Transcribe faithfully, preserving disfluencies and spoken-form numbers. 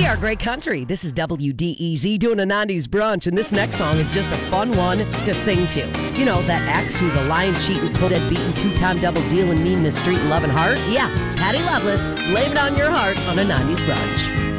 We are great country. This is W D E Z doing a nineties brunch, and this next song is just a fun one to sing to. You know, that ex who's a lying, cheating, cold dead beating, two-time double dealing, mean, mistreating, loving heart? Yeah, Patty Loveless, blame it on your heart on a nineties brunch.